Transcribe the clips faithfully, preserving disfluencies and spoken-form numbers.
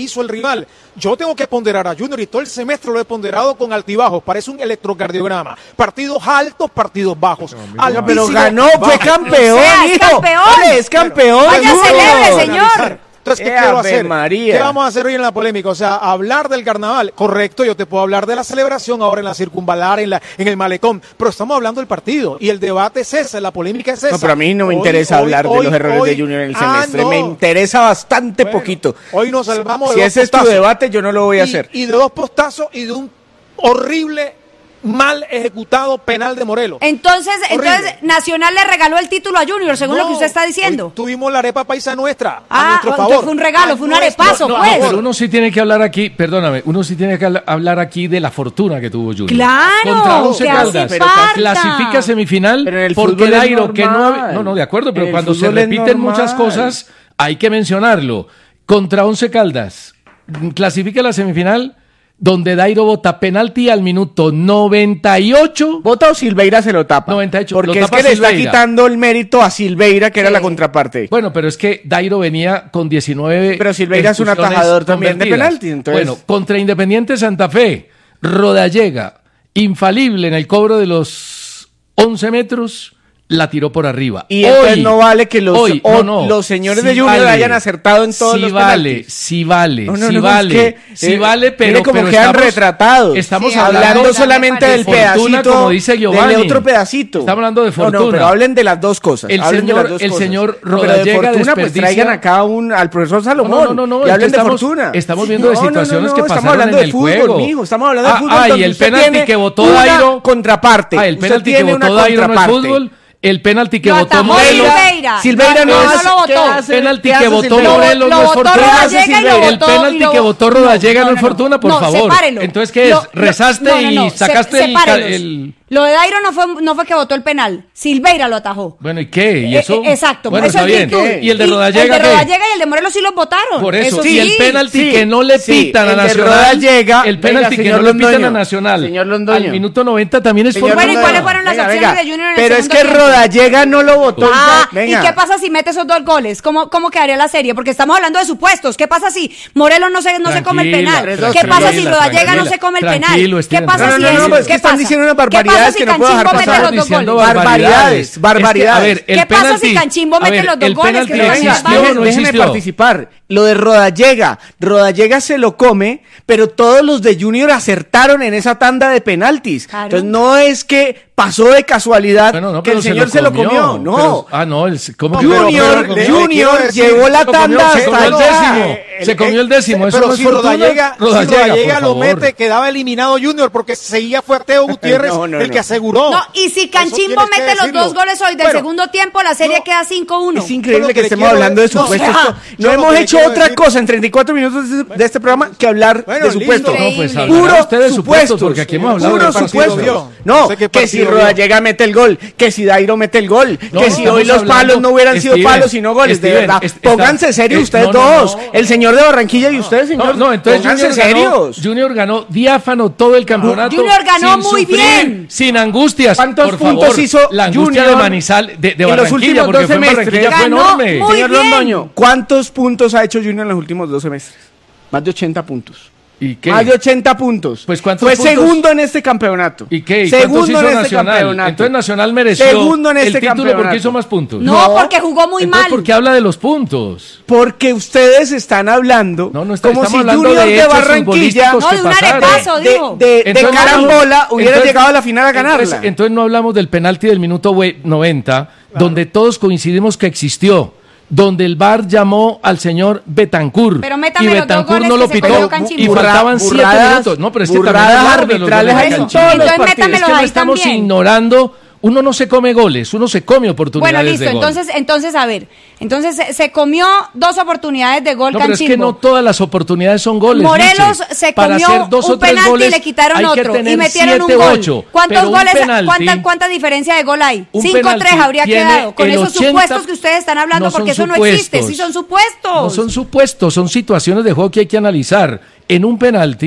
hizo el rival. Yo tengo que ponderar a Junior y todo el semestre lo he ponderado con altibajos. Parece un electrocardiograma. Partidos altos, partidos bajos. No, pero ganó, fue campeón, sea, es hijo. campeón. Oye, es campeón. Vaya, Junior. celebre, señor. Entonces, ¿qué Eh, quiero Ave hacer? María. ¿Qué vamos a hacer hoy en la polémica? O sea, hablar del carnaval, correcto, yo te puedo hablar de la celebración ahora en la circunvalar, en la en el malecón, pero estamos hablando del partido y el debate es ese, la polémica es esa. No, pero a mí no me Hoy, interesa hoy, hablar hoy, de los errores hoy, de Junior en el ah, semestre, no. me interesa bastante Bueno, poquito. Hoy nos salvamos de Si dos ese es tu postazos. debate, yo no lo voy a Y- hacer. Y de dos postazos y de un horrible, mal ejecutado penal de Morelos. Entonces, Horrible. entonces Nacional le regaló el título a Junior, según No, lo que usted está diciendo. hoy tuvimos la arepa paisa nuestra, a Ah, nuestro entonces favor. fue un regalo, A fue un nuestro- arepazo, no, pues. no, Pero uno sí tiene que hablar aquí, perdóname, uno sí tiene que habla- hablar aquí de la fortuna que tuvo Junior. Claro, Contra Once que hace Caldas. falta. Clasifica semifinal Pero en el porque fútbol es Dairo, que no normal. habe- No, no, de acuerdo, pero En el cuando se fútbol es repiten muchas normal. cosas, hay que mencionarlo. Contra Once Caldas, clasifica la semifinal donde Dairo bota penalti al minuto noventa y ocho. ¿Vota o Silveira se lo tapa? noventa y ocho, Porque lo es tapa que le está Silveira. quitando el mérito a Silveira, que era Sí. la contraparte. Bueno, pero es que Dairo venía con diecinueve. Pero Silveira es un expulsiones atajador también de convertidas. penalti, entonces- Bueno, contra Independiente Santa Fe, Rodallega, infalible en el cobro de los once metros, la tiró por arriba. Y entonces Hoy- no vale que los, hoy, o- no, no, los señores sí de Junior vale, hayan acertado en todos sí los vale, penaltis. sí vale, No, no, sí no, vale, es que, sí eh, vale, pero, mire cómo pero quedan estamos, retratados. Estamos Sí, hablando, hablando de solamente del fortuna, pedacito, como dice Giovanni. del otro pedacito. Estamos hablando de No, fortuna. no, pero hablen de las dos cosas. El hablen de señor- las dos el cosas. señor No, pero de Rodallega fortuna, pues desperdicia- traigan acá un, al profesor Salomón. No, no, no, no, y es hablen que de estamos- fortuna. estamos viendo de No, no, no, situaciones no, que estamos pasaron hablando en de el fútbol, juego. mijo, estamos hablando de Ah, fútbol. ah, y donde el usted penalti tiene que votó una Dairo. contraparte. Ah, el Usted penalti que tiene votó una Dairo no es contraparte. fútbol. El penalti que Lo votó atajó Morelos. Silveira. Silveira no, No, es- no lo ¿qué votó. hace? Penalti ¿Qué que hace votó Silveira? Morelos Lo no es votó fortuna. Rodallega y lo El votó- penalti y lo- que votó no, Rodallega no, no, es no, fortuna, por no, favor. sepárelo. Entonces, ¿qué es? Lo- lo- Rezaste no, no, y no, sacaste se- el, ca- sepárelos. el- Lo de Dairo no fue, no fue que votó el penal. Silveira lo atajó. Bueno, ¿y qué? ¿Y Eh, eso? eh, exacto. Bueno, eso está es bien. virtud. ¿Y el de Y Rodallega El de qué? Rodallega y el de Morelos sí los votaron. Por eso, sí. y el penalti sí, que no le sí, pitan a el de Nacional, Rodallega, el penalti venga, que no señor le pitan a Londoño, Nacional, señor Londoño. al minuto noventa también es Señor fortuna. Bueno, ¿y cuáles fueron las Venga, opciones venga. de Junior en el Pero es segundo que tiempo? Rodallega no lo votó. Ah, Venga. ¿y qué pasa si mete esos dos goles? ¿Cómo, cómo quedaría la serie? Porque estamos hablando de supuestos. ¿Qué pasa si Morelos no se, no se come el Tranquila, penal? ¿Qué pasa si tranquila, Rodallega no tranquila. se come el penal? Tranquilo, ¿Qué Steven, pasa No, si no, no, eso? no, pero es que ¿Qué están pasa? diciendo unas ¿Qué pasa barbaridades si que no puedo dejar Canchimbo mete pasar. los dos Diciendo goles? Barbaridades, barbaridades. Es que, a ver, el ¿Qué pasa penalti, si Canchimbo a mete ver, los dos el goles? penalti Que no Venga, existió, existió o déjeme, no déjeme existió. participar. Lo de Rodallega. Rodallega se lo come, pero todos los de Junior acertaron en esa tanda de penaltis. Claro. Entonces no es que pasó de casualidad Bueno, no, que pero el señor se lo comió. No. Pero- ah, no, el, ¿cómo que- Junior, pero- pero- Junior le quiero decir, llevó la se comió- tanda se hasta comió el allá. décimo. Se comió el décimo, eso pero no es si fortuna. Rodallega, si Rodallega, Rodallega por lo favor. mete, quedaba eliminado Junior porque seguía fue Teo Gutiérrez No, no, el no. que aseguró. No, y si Eso Canchimbo tienes que mete los decirlo. dos goles hoy del Bueno, segundo tiempo, la serie yo- queda cinco uno. Es increíble Yo lo que que le estemos quiero- hablando de no, supuestos. o sea, no yo lo hemos que le hecho quiero otra decir- cosa en treinta y cuatro minutos de, de este programa que hablar Bueno, de supuestos. listo. No, pues Increíble. hablará Puro usted de supuestos, supuestos, porque aquí hemos hablado puro de partido. supuestos. vio. No, No sé qué que si partido vio. Rodallega mete el gol, que si Dairo mete el gol, No, que si estamos hoy los hablando- palos no hubieran sido Steven, palos sino goles, de Steven, verdad. es- está- Pónganse serios eh, ustedes no, no, dos, no. el señor de Barranquilla y ustedes, señor. No, no, entonces pónganse Junior ganó, serios. Junior ganó diáfano todo el campeonato. Junior ganó sin muy sufrir, bien. Sin angustias. ¿Cuántos Por puntos favor, hizo la angustia Junior de Manizal, de, de en los Barranquilla, últimos porque dos fue en semestres? Barranquilla fue Ganó enorme. muy Señor bien. Londoño, ¿cuántos puntos ha hecho Junior en los últimos dos semestres? Más de ochenta puntos. ¿Y qué? Más de ochenta puntos. Pues, ¿cuántos Fue puntos? segundo en este campeonato. ¿Y qué? ¿Y Segundo cuántos hizo en este Nacional? campeonato. Entonces Nacional mereció Segundo en este el título campeonato. porque hizo más puntos. No, No. porque jugó muy Entonces, mal. ¿por qué habla de los puntos? Porque ustedes están hablando No, no está- como estamos si hablando Junior de de, hechos Barranquilla futbolísticos No, que de un pasaron. arepazo, de, dijo. de- de Entonces, no carambola hablamos- hubiera entonces- llegado a la final a ganarla. Entonces, entonces no hablamos del penalti del minuto we- noventa, donde todos coincidimos que existió, donde el V A R llamó al señor Betancur Pero métame y los dos Betancur goles no que lo se pitó cogió Canchimbo. y faltaban siete Burradas- minutos. No, pero es que también burradas hablamos de los arbitrales goles hay de en Canchimbo. todos los Entonces, partidos. métamelo Es que no ahí estamos también. ignorando, uno no se come goles, uno se come oportunidades Bueno, listo, de gol. entonces, entonces, a ver, entonces se, se comió dos oportunidades de gol No, pero es Canchimbo. que no todas las oportunidades son goles. Morelos Miche. se Para comió hacer dos un o tres penalti goles y le quitaron hay que otro tener y metieron siete, un gol. ocho, ¿Cuántos pero un goles, penalti- cuánta, cuánta diferencia de gol hay? Un cinco tres penalti habría tiene quedado. Con el esos ochenta supuestos que ustedes están hablando, no son porque eso no supuestos. existe, sí son supuestos. No son supuestos, son situaciones de juego que hay que analizar. En un penalti,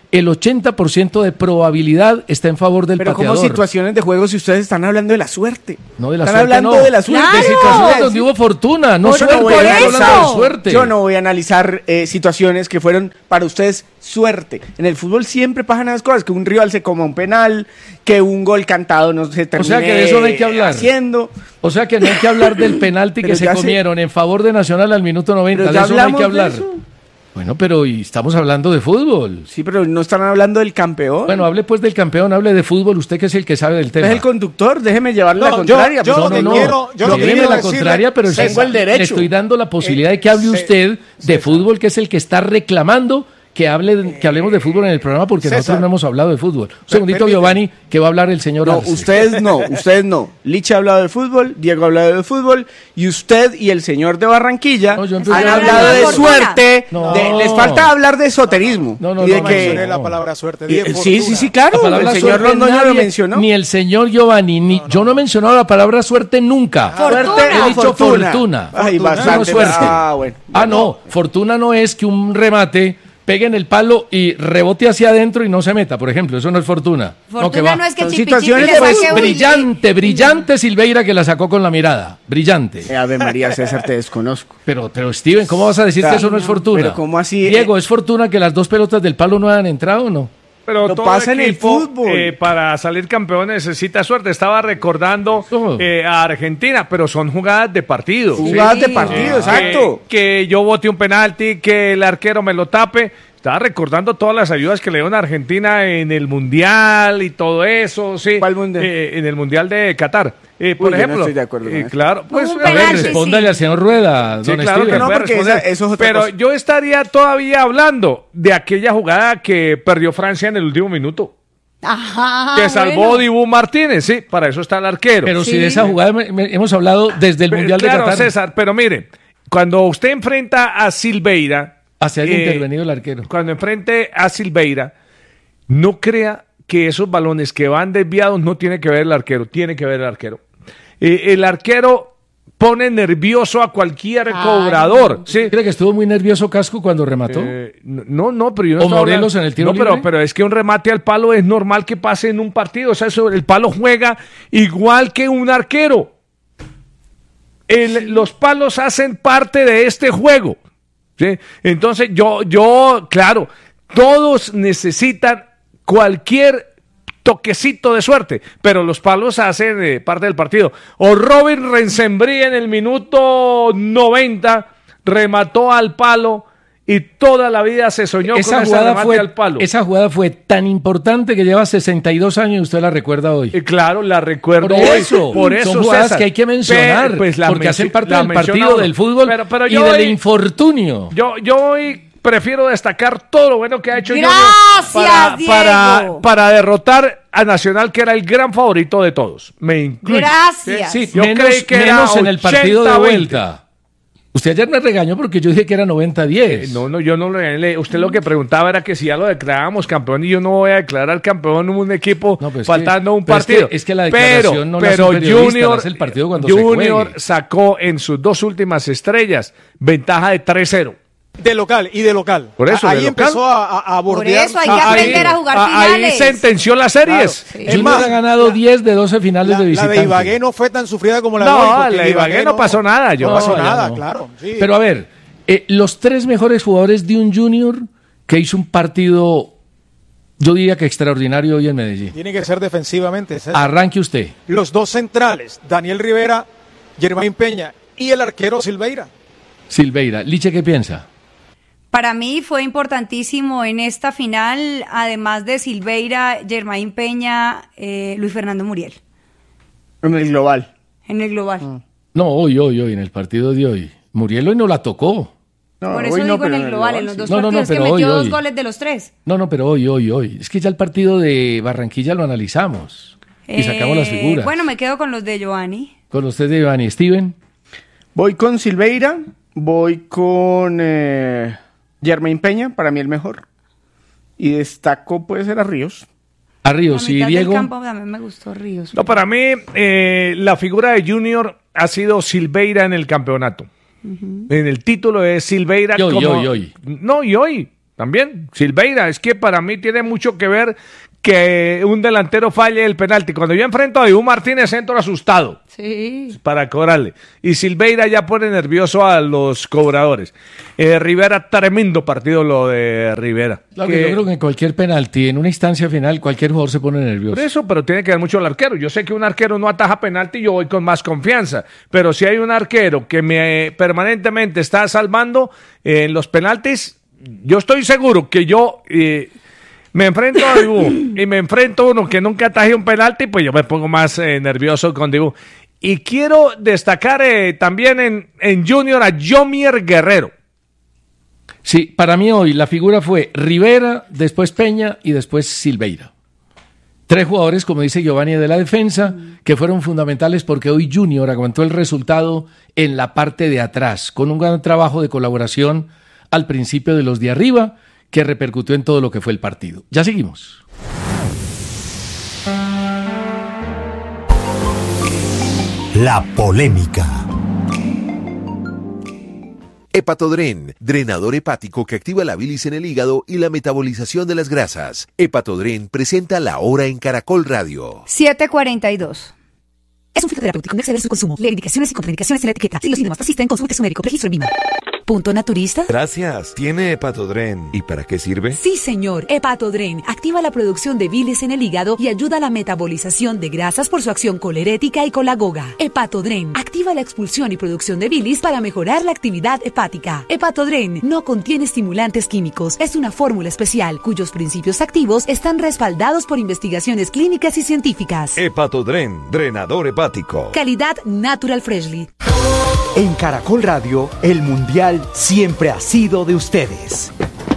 el ochenta por ciento de probabilidad está en favor del Pero pateador. como situaciones de juego si ustedes están hablando de la suerte. No, de la están suerte hablando no. de la suerte. ¡Claro! De situaciones donde hubo fortuna, no Yo suerte. no voy a por estamos eso. hablando de suerte. Yo no voy a analizar eh, situaciones que fueron para ustedes suerte. En el fútbol siempre pasan esas cosas, que un rival se coma un penal, que un gol cantado no se termine sea que de eso no hay que hablar. haciendo. O sea que no hay que hablar del penalti Pero que se ya se- comieron en favor de Nacional al minuto noventa. Pero De ya eso no hay hablamos que de hablar. eso. Bueno, pero y estamos hablando de fútbol. Sí, pero no están hablando del campeón. Bueno, hable pues del campeón, hable de fútbol, usted que es el que sabe del tema. es el conductor, déjeme llevarle No, la contraria. yo- yo pues. lo que no, quiero- yo lo que Deme quiero la decirle- contraria, pero César, tengo el derecho. le estoy dando la posibilidad de que Eh, hable Ce- usted de César. fútbol, que es el que está reclamando que hable, que hablemos de fútbol en el programa, porque César. nosotros no hemos hablado de fútbol. Un segundito, permíteme. Giovanni, que va a hablar el señor No, Arce. ustedes no, ustedes no. Liche ha hablado de fútbol, Diego ha hablado de fútbol, y usted y el señor de Barranquilla No, yo han empecé a hablado hablar de de fortuna. suerte. No. de- les falta hablar de esoterismo. No, no, y de No no, que, mencioné la no. palabra suerte. Eh, dije sí, fortuna. sí, sí, claro. La palabra El señor suerte Londoño nadie, lo mencionó. Ni el señor Giovanni, ni yo no he mencionado la palabra suerte nunca. Fortuna. Suerte He o dicho fortuna. fortuna. Ay, Fortuna. bastante. No es suerte. Ah, bueno. Ah, no, fortuna no es que un remate pegue en el palo y rebote hacia adentro y no se meta, por ejemplo, eso no es fortuna. no, que Fortuna va. no es que Son Chipi Chipi situaciones le de- saque pues, un- Brillante, brillante Silveira que la sacó con la mirada. Brillante. Eh, Ave María César, te desconozco. Pero, pero Steven, ¿cómo vas a decir O sea, que eso no es fortuna? pero ¿cómo así? Diego, ¿es fortuna que las dos pelotas del palo no hayan entrado o no? Pero Lo todo pasa en el equipo, fútbol. eh, para salir campeón necesita suerte. Estaba recordando Oh. eh, a Argentina, pero son jugadas de partido. ¿sí? Jugadas de partido, Eh, exacto. Que, que yo bote un penalti, que el arquero me lo tape. Estaba recordando todas las ayudas que le dieron a Argentina en el Mundial y todo eso, sí. ¿Cuál Mundial? Eh, en el Mundial de Qatar. Eh, por Uy, yo no ejemplo, estoy de acuerdo con eh, eso. claro, pues un a ver, penalti, Respóndale sí. al señor Rueda, Sí, don claro Steven. que No, puede porque responder. esa- eso es otra Pero cosa. yo estaría todavía hablando de aquella jugada que perdió Francia en el último minuto. Ajá. que salvó bueno. Dibu Martínez, sí, para eso está el arquero. Pero si Sí. de esa jugada me- me- hemos hablado desde el Pero, Mundial claro, de Qatar. César, pero mire, cuando usted enfrenta a Silveira, Hacia haya eh, intervenido el arquero. cuando enfrente a Silveira, no crea que esos balones que van desviados no tiene que ver el arquero, tiene que ver el arquero. Eh, el arquero pone nervioso a cualquier Ay. cobrador, ¿sí? ¿Cree que estuvo muy nervioso Casco cuando remató? Eh, no, no, pero yo no ¿O estoy Morelos hablando- en el tiro No, pero, libre? pero es que un remate al palo es normal que pase en un partido. O sea, eso, el palo juega igual que un arquero. El- los palos hacen parte de este juego. ¿sí? Entonces, yo, yo, claro, todos necesitan cualquier toquecito de suerte, pero los palos hacen eh, parte del partido. O Robin Rensembrí en el minuto noventa remató al palo y toda la vida se soñó Esa con ese jugada, remate fue, al palo. esa jugada fue tan importante que lleva sesenta y dos años y usted la recuerda hoy. Y claro, la recuerdo Por hoy. eso, por eso son jugadas César. que hay que mencionar, Pe- pues la porque hacen menci- parte la del partido menciona uno. del fútbol Pero- pero y yo del hoy- infortunio. Yo, yo hoy prefiero destacar todo lo bueno que ha hecho Junior Gracias, para, Diego. para, para derrotar a Nacional, que era el gran favorito de todos. Me incluye. Gracias. Sí, Yo menos, creí que era menos en el partido de ochenta veinte. vuelta. Usted ayer me regañó porque yo dije que era noventa diez. Eh, No, no, yo no lo le- Usted lo que preguntaba era que si ya lo declarábamos campeón y yo no voy a declarar campeón un equipo No, pero es faltando que- un pero es que- partido. es que la declaración pero, no la hace pero un periodista, la Junior, hace el partido cuando se Junior juegue. sacó en sus dos últimas estrellas ventaja de tres cero. De local y de local. Por eso, Ahí de local. empezó a, a, a Por bordear. eso hay que Ah, ahí- aprender a jugar Ah, ahí finales. sentenció las series. Claro. Sí. Es Junior más, ha ganado la- diez de doce finales La, de la visitante. de Ibagué no fue tan sufrida como la de hoy. No, porque la de Ibagué no pasó nada, yo. No pasó No, ya nada, no. claro. sí. Pero a ver, eh, los tres mejores jugadores de un Junior que hizo un partido, yo diría que extraordinario hoy en Medellín. Tiene que ser defensivamente. César. Arranque usted. Los dos centrales, Daniel Rivera, Germán Peña y el arquero Silveira. Silveira. Liche, ¿qué piensa? Para mí fue importantísimo en esta final, además de Silveira, Germain Peña, eh, Luis Fernando Muriel, En el global. en el global. No, hoy, hoy, hoy, en el partido de hoy. Muriel hoy no la tocó. No, Por eso hoy no, digo pero en el global, en los sí. dos No, no, no, partidos que pero hoy, metió dos hoy. goles de los tres. No, no, pero hoy, hoy, hoy. Es que ya el partido de Barranquilla lo analizamos. Y sacamos las Eh, figuras. Bueno, me quedo con los de Giovanni. Con usted de Iván y Steven. Voy con Silveira, voy con eh, Germain Peña, para mí el mejor. Y destaco, puede ser a Ríos. A La Ríos y mitad Diego. del campo también me gustó Ríos. No, para mí, eh, la figura de Junior ha sido Silveira en el campeonato. En el título es Silveira Y hoy, como... hoy, hoy. No, y hoy. También, Silveira, es que para mí tiene mucho que ver que un delantero falle el penalti. Cuando yo enfrento a Dibu Martínez, entro asustado. Sí. Para cobrarle. Y Silveira ya pone nervioso a los cobradores. Eh, Rivera, tremendo partido lo de Rivera. Claro, que, yo creo que en cualquier penalti, en una instancia final, cualquier jugador se pone nervioso. Por eso, pero tiene que ver mucho el arquero. Yo sé que un arquero no ataja penalti y yo voy con más confianza. Pero si hay un arquero que me eh, permanentemente está salvando eh, en los penaltis, yo estoy seguro que yo... Eh, me enfrento a Dibu y me enfrento a uno que nunca ataje un penalti, pues yo me pongo más eh, nervioso con Dibu. Y quiero destacar eh, también en, en Junior a Yomier Guerrero. Sí, para mí hoy la figura fue Rivera, después Peña y después Silveira. Tres jugadores, como dice Giovanni, de la defensa, que fueron fundamentales porque hoy Junior aguantó el resultado en la parte de atrás, con un gran trabajo de colaboración al principio de los de arriba, que repercutió en todo lo que fue el partido. Ya seguimos. La polémica. Hepatodren, drenador hepático que activa la bilis en el hígado y la metabolización de las grasas. Hepatodren presenta La Hora en Caracol Radio. siete cuarenta y dos. Es un fitoterapéutico, no exceder su consumo. Lee indicaciones y contraindicaciones en la etiqueta. Si los síntomas persisten, consulte a su médico. Registro en Vima. ¿Punto naturista? Gracias. ¿Tiene Hepatodren? ¿Y para qué sirve? Sí, señor. Hepatodren activa la producción de bilis en el hígado y ayuda a la metabolización de grasas por su acción colerética y colagoga. Hepatodren activa la expulsión y producción de bilis para mejorar la actividad hepática. Hepatodren no contiene estimulantes químicos. Es una fórmula especial cuyos principios activos están respaldados por investigaciones clínicas y científicas. Hepatodren, drenador hepático. Calidad Natural Freshly. En Caracol Radio, el Mundial siempre ha sido de ustedes.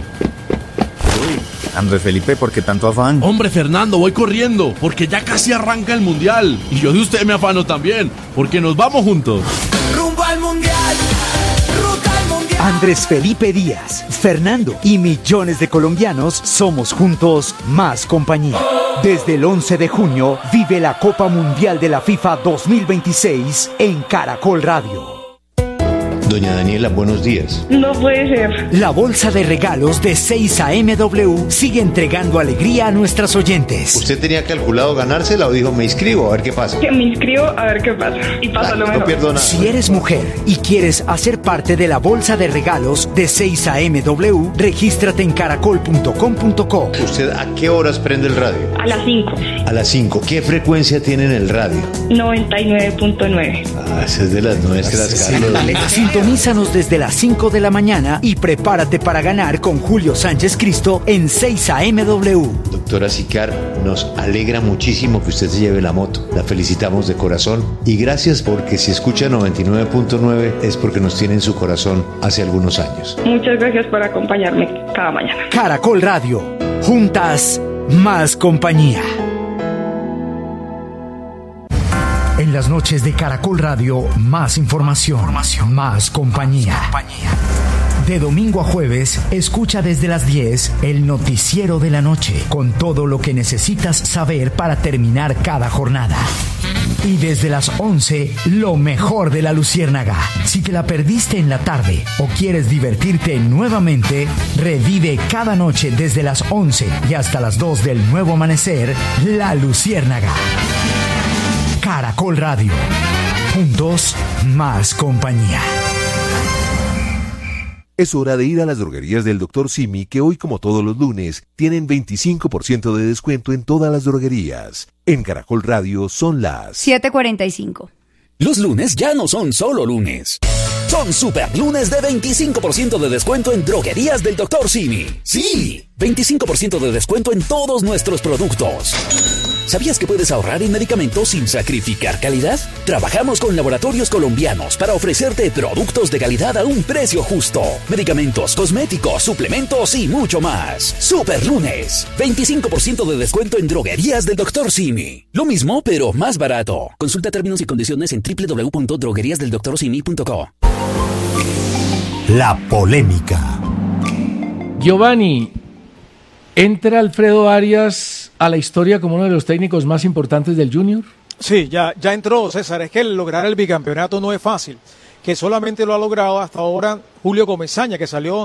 Andrés Felipe, ¿por qué tanto afán? Hombre, Fernando, voy corriendo, porque ya casi arranca el Mundial. Y yo de usted me afano también, porque nos vamos juntos. Rumbo al Mundial, ruta al Mundial. Andrés Felipe Díaz, Fernando y millones de colombianos somos juntos más compañía. Desde el once de junio, vive la Copa Mundial de la FIFA dos mil veintiséis en Caracol Radio. Doña Daniela, buenos días. No puede ser. La bolsa de regalos de seis A M W sigue entregando alegría a nuestras oyentes. ¿Usted tenía calculado ganársela o dijo me inscribo a ver qué pasa? Que me inscribo a ver qué pasa. Y pasa ah, lo mejor. No pierdo nada. Si eres mujer y quieres hacer parte de la bolsa de regalos de seis A M W, regístrate en caracol punto com punto co. ¿Usted a qué horas prende el radio? A las cinco. A las cinco. ¿Qué frecuencia tiene en el radio? noventa y nueve punto nueve. Ah, esa es de las nuestras, Carlos. Sintonízanos desde las cinco de la mañana y prepárate para ganar con Julio Sánchez Cristo en seis A M W. Doctora Sicar, nos alegra muchísimo que usted se lleve la moto. La felicitamos de corazón y gracias porque si escucha noventa y nueve punto nueve es porque nos tiene en su corazón hace algunos años. Muchas gracias por acompañarme cada mañana. Caracol Radio, juntas, más compañía. En las noches de Caracol Radio, más información, información. Más compañía. Más compañía. De domingo a jueves, escucha desde las diez el noticiero de la noche, con todo lo que necesitas saber para terminar cada jornada. Y desde las once, lo mejor de la Luciérnaga. Si te la perdiste en la tarde o quieres divertirte nuevamente, revive cada noche desde las once y hasta las dos del nuevo amanecer, La Luciérnaga. Caracol Radio. Juntos, más compañía. Es hora de ir a las droguerías del doctor Simi, que hoy, como todos los lunes, tienen veinticinco por ciento de descuento en todas las droguerías. En Caracol Radio son las siete cuarenta y cinco. Los lunes ya no son solo lunes. Son super lunes de veinticinco por ciento de descuento en droguerías del doctor Simi. ¡Sí! veinticinco por ciento de descuento en todos nuestros productos. ¿Sabías que puedes ahorrar en medicamentos sin sacrificar calidad? Trabajamos con laboratorios colombianos para ofrecerte productos de calidad a un precio justo. Medicamentos, cosméticos, suplementos y mucho más. Super lunes. veinticinco por ciento de descuento en droguerías del doctor Simi. Lo mismo, pero más barato. Consulta términos y condiciones en doble u doble u doble u punto droguerías del doctor simi punto co. La polémica. Giovanni, ¿entra Alfredo Arias a la historia como uno de los técnicos más importantes del Junior? Sí, ya, ya entró, César. Es que el lograr el bicampeonato no es fácil, que solamente lo ha logrado hasta ahora Julio Comesaña, que salió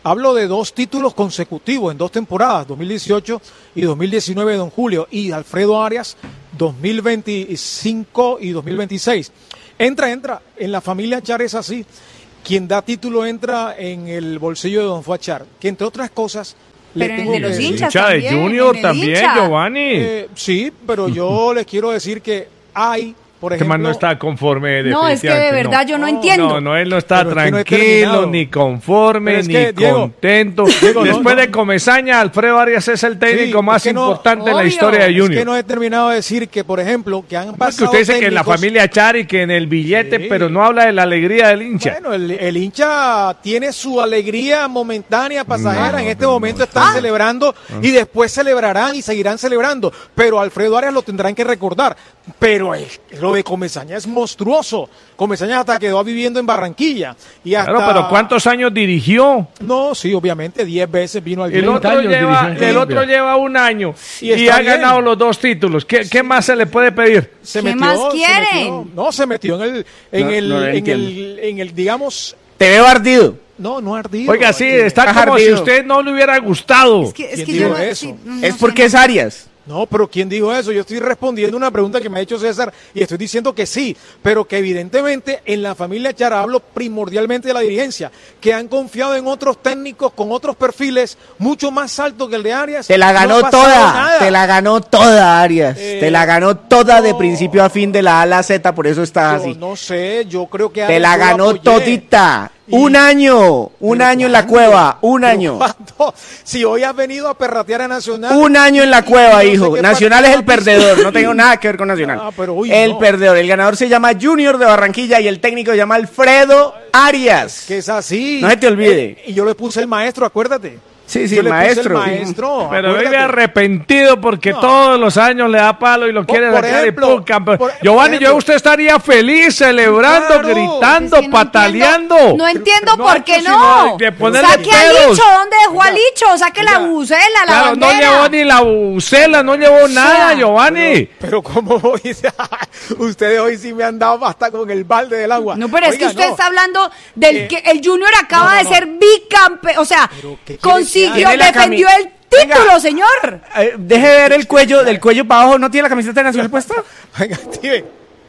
Hablo de dos títulos consecutivos en dos temporadas, dos mil dieciocho y dos mil diecinueve, don Julio, y Alfredo Arias, dos mil veinticinco y dos mil veintiséis. Entra, entra, en la familia Char es así. Quien da título entra en el bolsillo de don Fuad Char, que entre otras cosas... Pero en el de los decir- hinchas Hincha de también, Junior en el también, hincha. Giovanni. Eh, sí, pero yo les quiero decir que hay, por Este man ejemplo... no está conforme. No, es que de definitivamente, verdad yo no entiendo. No, no, él no está Pero es que no he tranquilo, terminado. ni conforme, Pero es ni que, Diego, contento. Diego, no, Después no. de Comesaña, Alfredo Arias es el técnico Sí, más es que no- importante en la obvio. historia de Junior. Es que no he terminado de decir que, por ejemplo, que han Porque pasado usted dice que en la técnicos- familia Chari, que en el billete, Sí. pero no habla de la alegría del hincha. Bueno, el, el hincha tiene su alegría momentánea, pasajera. No, en este pero momento no, están sí. celebrando y después celebrarán y seguirán celebrando. Pero Alfredo Arias lo tendrán que recordar. Pero eh, lo de Comesaña es monstruoso. Comesaña hasta quedó viviendo en Barranquilla. Y hasta... Claro, pero ¿cuántos años dirigió? No, sí, obviamente, diez veces vino al El Junior. otro, años lleva, dirigió en el otro Colombia. lleva un año Y y, está ha bien. ganado los dos títulos. ¿Qué, qué más se le puede pedir? Se ¿Qué metió, más se quieren? metió- no, se metió en el, en No, el, no lo en entiendo. el, en el, digamos, Te veo ardido. no, no ardido. Oiga, sí, ardido. está Está como si a ardido. usted no le hubiera gustado. Es que, es ¿Quién que dijo yo no, eso? sí, no Es sé, porque no. es Arias. No, pero ¿quién dijo eso? Yo estoy respondiendo una pregunta que me ha hecho César y estoy diciendo que sí, pero que evidentemente en la familia Char, hablo primordialmente de la dirigencia, que han confiado en otros técnicos con otros perfiles mucho más altos que el de Arias. Te la No ha ganó pasado toda, nada. te la ganó toda Arias, Eh, te la ganó toda de no. principio a fin de la A a la Z, por eso estás Yo así. no sé, yo creo que Te Arias la yo lo ganó apoyé. todita. Y- Un año, un ¿Pero año en la cuándo? cueva, un ¿Pero año. cuándo? Si hoy has venido a perratear a Nacional. Un año en la y- cueva, y no sé hijo. qué Nacional es el partido has perdedor, visto. no tengo nada que ver con Nacional. Ah, pero uy, el no. perdedor, el ganador se llama Junior de Barranquilla y el técnico se llama Alfredo Arias. Que es así. No se te olvide. Eh, y yo le puse el maestro, acuérdate. Sí, sí, Yo le puse maestro. el maestro. Pero acuérdate. vive arrepentido porque No. todos los años le da palo y lo Por- quiere por sacar ejemplo, y pum, campeón. por- por Giovanni, ejemplo. yo usted estaría feliz, celebrando, Claro. gritando, Es que no pataleando. entiendo- No entiendo No, por qué sino no. de ponerle Saque a pedos. Licho, ¿dónde dejó a Licho? Saque la oiga, bucela, la Claro, no bandera. llevó ni la bucela, no llevó nada, Giovanni. Pero ¿cómo voy? Ustedes hoy sí me han dado hasta con el balde del agua. No, pero es que Oiga, usted no. está hablando del Eh, que el Junior acaba no, no, de no. ser bicampeón, o sea, Pero, ¿qué quiere consiguió, que haga? Tiene la defendió cami- el título, Venga. señor. Eh, deje de ver el cuello, del cuello para abajo, ¿no tiene la camiseta de Nacional puesta? Venga, Steven.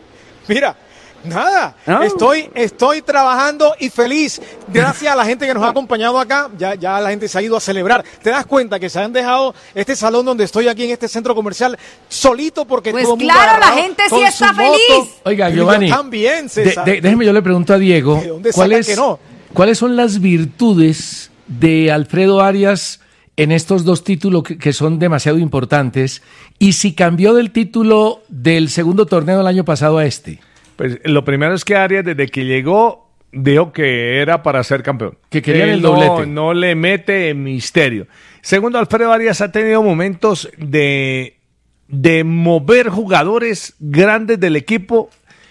Mira, nada. ¿No? Estoy, estoy trabajando y feliz. Gracias a la gente que nos ha acompañado acá. Ya, ya la gente se ha ido a celebrar. ¿Te das cuenta que se han dejado este salón donde estoy aquí en este centro comercial solito porque Pues todo el mundo claro, la agarrado gente sí con está su moto? feliz. Oiga, Yo Giovanni, también, de- César. de- déjeme yo le pregunto a Diego, ¿De dónde ¿cuáles, saca que no? ¿cuáles son las virtudes de Alfredo Arias en estos dos títulos que, que son demasiado importantes? Y si cambió del título del segundo torneo del año pasado a este. Pues lo primero es que Arias, desde que llegó, dijo que era para ser campeón. Que querían el no, doblete. No le mete misterio. Segundo, Alfredo Arias ha tenido momentos de, de mover jugadores grandes del equipo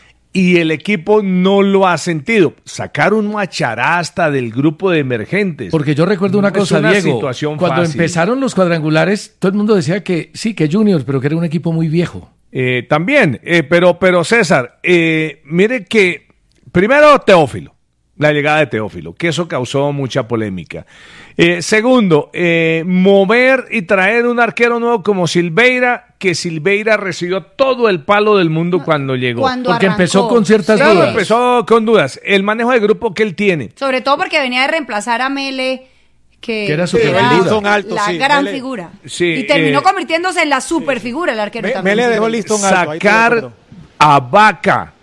y el equipo no lo ha sentido. Sacar un macharasta del grupo de emergentes. Porque yo recuerdo una No es cosa, una Diego, situación cuando fácil. empezaron los cuadrangulares, todo el mundo decía que sí, que Junior, pero que era un equipo muy viejo. Eh, también, eh, pero, pero César, eh, mire que primero Teófilo, la llegada de Teófilo, que eso causó mucha polémica. Eh, segundo, eh, mover y traer un arquero nuevo como Silveira, que Silveira recibió todo el palo del mundo cuando llegó. Cuando Porque arrancó. empezó con ciertas Claro, dudas. empezó con dudas. El manejo de grupo que él tiene. Sobre todo porque venía de reemplazar a Mele, que, Que era que superfigura. era Listón alto, la sí, gran Mele. figura. Sí, y terminó eh, convirtiéndose en la superfigura el arquero Me, también. me le dejó el listón alto. ahí te lo Sacar compro. a Vaca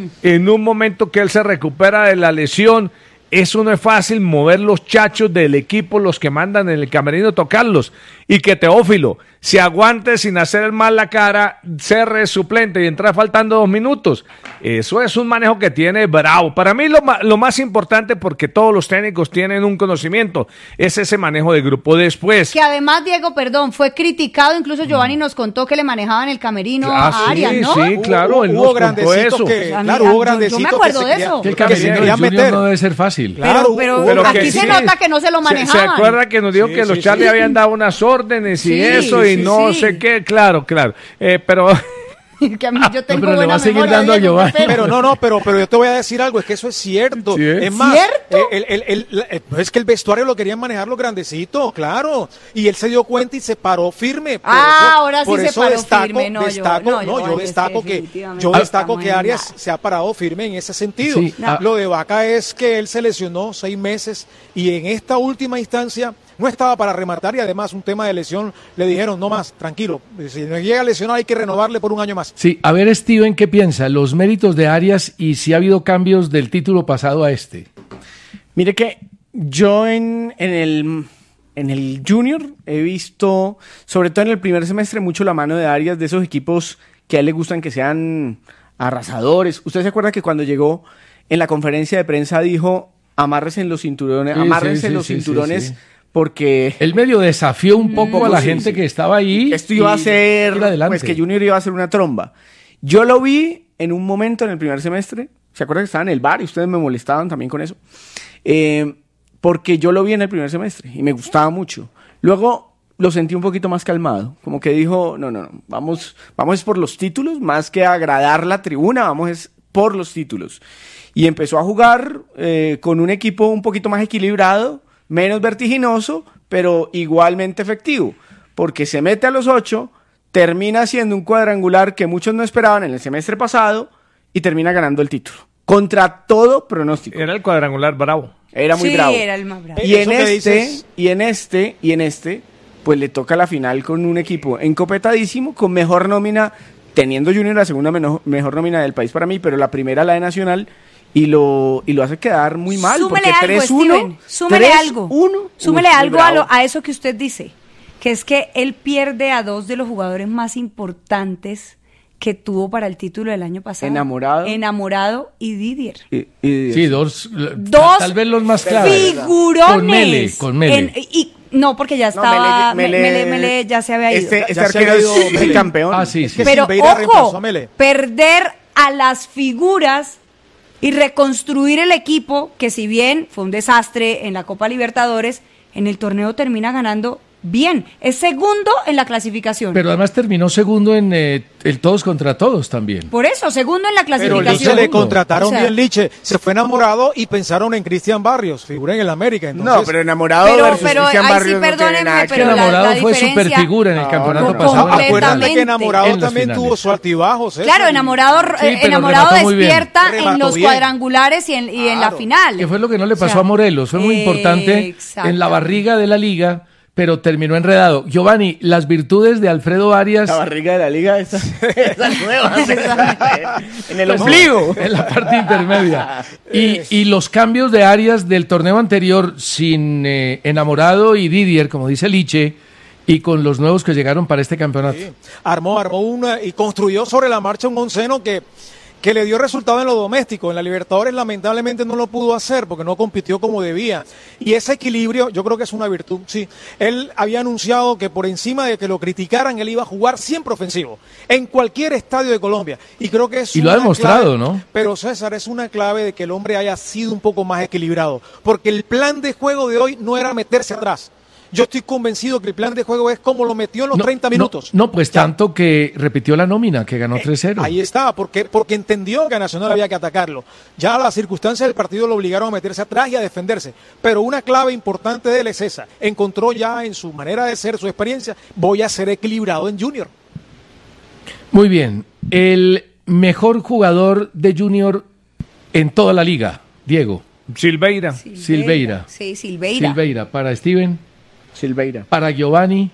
en un momento que él se recupera de la lesión. Eso no es fácil, mover los chachos del equipo, los que mandan en el camerino, tocarlos. Y que Teófilo se aguante sin hacer mal la cara, ser suplente y entrar faltando dos minutos. Eso es un manejo que tiene bravo. Para mí lo, ma- lo más importante, porque todos los técnicos tienen un conocimiento, es ese manejo de grupo después. Que además, Diego, perdón, fue criticado, incluso Giovanni nos contó que le manejaban el camerino Ah, a sí, Arias, ¿no? sí, claro, él Hubo nos contó grandecitos eso. que, A mí- claro, a- hubo yo- grandecitos yo me acuerdo que se de querían- eso. Que el que se camerino del querían Junior meter. no debe ser fácil. Claro, pero hubo aquí que se sí. nota que no se lo ¿Se- manejaban. ¿Se acuerda que nos dijo Sí, que los sí, Charlie sí. habían dado unas órdenes y Sí, eso y sí, no sí. sé qué? Claro, claro. Eh, pero Que a mí yo tengo No, pero le buena va a seguir memoria, dando a Diego, Giovanni. qué pena. Pero no, no, pero, pero yo te voy a decir algo, es que eso es cierto. ¿Sí es? Es más, ¿Cierto? eh, el, el, el, la- eh, es que el vestuario lo querían manejar los grandecitos, claro. Y él se dio cuenta y se paró firme. Por Ah, eso- ahora sí por se eso paró destaco, firme. No, yo- destaco, no, no, yo- yo es que destaco que, definitivamente yo destaco estamos que en Arias nada. se ha parado firme en ese sentido. Sí, ah. Lo de Vaca es que él se lesionó seis meses y en esta última instancia no estaba para rematar y además un tema de lesión le dijeron, no más, tranquilo, si no llega a lesionar hay que renovarle por un año más. Sí, a ver, Steven, ¿qué piensa? Los méritos de Arias y si ha habido cambios del título pasado a este. Mire que yo en, en el en el Junior he visto, sobre todo en el primer semestre, mucho la mano de Arias de esos equipos que a él le gustan que sean arrasadores. ¿Usted se acuerda que cuando llegó en la conferencia de prensa dijo, amárrense en los cinturones, Sí, amárrense sí, en sí, los sí, cinturones sí, sí. porque Él medio desafió un poco a la Sí, gente sí. que estaba ahí. esto iba a y ser, ir adelante. pues que Junior iba a ser una tromba. Yo lo vi en un momento en el primer semestre, ¿se acuerdan que estaba en el bar y ustedes me molestaban también con eso? Eh, porque yo lo vi en el primer semestre y me gustaba mucho. Luego lo sentí un poquito más calmado, como que dijo, no, no, no, vamos, vamos es por los títulos, más que agradar la tribuna, vamos es por los títulos. Y empezó a jugar eh, con un equipo un poquito más equilibrado, menos vertiginoso, pero igualmente efectivo, porque se mete a los ocho, termina haciendo un cuadrangular que muchos no esperaban en el semestre pasado y termina ganando el título. Contra todo pronóstico. Era el cuadrangular bravo. Era muy Sí, bravo. era el más bravo. Y Eso en que este, dices- y en este, y en este, pues le toca la final con un equipo encopetadísimo, con mejor nómina, teniendo Junior la segunda meno- mejor nómina del país para mí, pero la primera la de Nacional, y lo, y lo hace quedar muy mal. Súmele porque algo, tres uno, Steven. Súmele tres algo. uno, Súmele uy, muy algo a, lo- bravo. a eso que usted dice, que es que él pierde a dos de los jugadores más importantes que tuvo para el título del año pasado. Enamorado. Enamorado y Didier. Y- y- Sí, dos, Dos tal vez los más claros. figurones. Con Mele, con Mele. En- y, no, porque ya No, estaba, Mele- Mele, Mele- Mele ya se había ido. Este, este Ya se arquero había es ido el Mele. campeón. Ah, sí, Es sí. que Pero Silveira reemplazó ojo, a Mele. perder a las figuras y reconstruir el equipo, que si bien fue un desastre en la Copa Libertadores, en el torneo termina ganando bien. Es segundo en la clasificación. Pero además terminó segundo en eh, el todos contra todos también. Por eso, segundo en la Pero clasificación. Liche le contrataron O sea, bien Liche, se fue enamorado y pensaron en Cristian Barrios, figura en el América. Entonces, No, pero enamorado Pero- versus pero Cristian ahí sí, Barrios no tiene perdónenme, nada que pero ver. la- Enamorado la fue diferencia- superfigura en el No, campeonato no, pasado. Ah, acuérdate completamente. que enamorado En las también finales. tuvo su altibajos. ¿eh? Claro, enamorado, Sí, eh, pero enamorado remató muy bien. despierta en Remató los bien. cuadrangulares y en, y en la Claro. final. Que fue lo que no le O pasó sea, a Morelos. Fue muy importante exacto. en la barriga de la liga, pero terminó enredado. Giovanni, las virtudes de Alfredo Arias La barriga de la liga, esa, esa nueva. en el Pues, ombligo. en la parte intermedia. Y, y los cambios de Arias del torneo anterior sin eh, Enamorado y Didier, como dice Liche, y con los nuevos que llegaron para este campeonato. Sí. Armó, armó una y construyó sobre la marcha un onceno que, que le dio resultado en lo doméstico. En la Libertadores lamentablemente no lo pudo hacer porque no compitió como debía. Y ese equilibrio yo creo que es una virtud, sí. Él había anunciado que por encima de que lo criticaran, él iba a jugar siempre ofensivo, en cualquier estadio de Colombia. Y creo que es Y lo ha una demostrado, clave, ¿no? Pero César, es una clave de que el hombre haya sido un poco más equilibrado. Porque el plan de juego de hoy no era meterse atrás. Yo estoy convencido que el plan de juego es como lo metió en los No, treinta minutos. No, no, pues tanto que repitió la nómina, que ganó tres cero. Ahí está, porque, porque entendió que a Nacional había que atacarlo. Ya las circunstancias del partido lo obligaron a meterse atrás y a defenderse. Pero una clave importante de él es esa. Encontró ya en su manera de ser, su experiencia, voy a ser equilibrado en Junior. Muy bien. El mejor jugador de Junior en toda la liga, Diego. Silveira. Silveira. Sí, Silveira. Silveira. Para Steven. Silveira. Para Giovanni.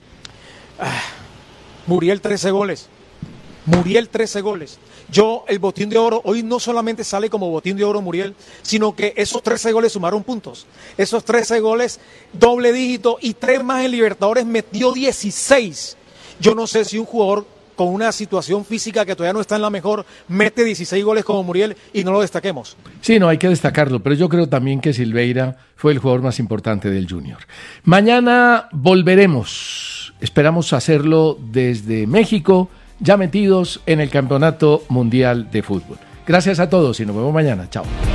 Muriel, trece goles. Muriel, trece goles. Yo, el botín de oro, hoy no solamente sale como botín de oro Muriel, sino que esos trece goles sumaron puntos. Esos trece goles, doble dígito y tres más en Libertadores, metió dieciséis. Yo no sé si un jugador con una situación física que todavía no está en la mejor, mete dieciséis goles como Muriel y no lo destaquemos. Sí, no, hay que destacarlo, pero yo creo también que Silveira fue el jugador más importante del Junior. Mañana volveremos, esperamos hacerlo desde México, ya metidos en el Campeonato Mundial de Fútbol. Gracias a todos y nos vemos mañana. Chao.